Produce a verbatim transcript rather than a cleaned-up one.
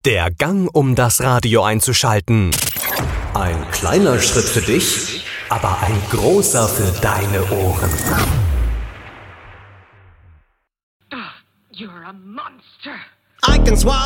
Der Gang, um das Radio einzuschalten. Ein kleiner Schritt für dich, aber ein großer für deine Ohren. You're a monster. I can swallow